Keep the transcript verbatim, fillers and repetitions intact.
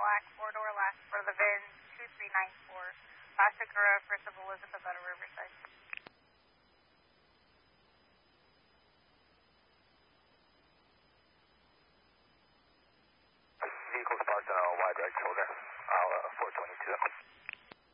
Cadillac, four-door, last for the V I N, two three nine four, Last Sakura, First of Elizabeth out of Riverside.